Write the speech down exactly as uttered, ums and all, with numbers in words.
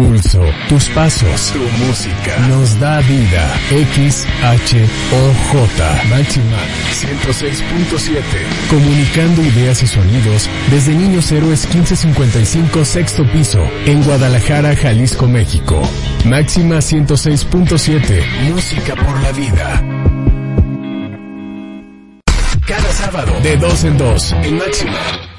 Pulso, tus pasos, tu música, nos da vida. X H O J, Máxima ciento seis punto siete. Comunicando ideas y sonidos desde Niños Héroes quince cincuenta y cinco, sexto piso, en Guadalajara, Jalisco, México. Máxima ciento seis punto siete, música por la vida. Cada sábado, de dos en dos, en Máxima.